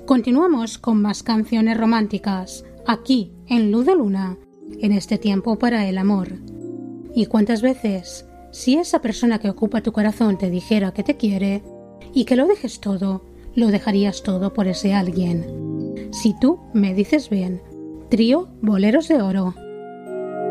Continuamos con más canciones románticas, aquí, en Luz de Luna, en este tiempo para el amor. ¿Y cuántas veces, si esa persona que ocupa tu corazón te dijera que te quiere y que lo dejes todo, lo dejarías todo por ese alguien? Si tú me dices bien. Trío Boleros de Oro.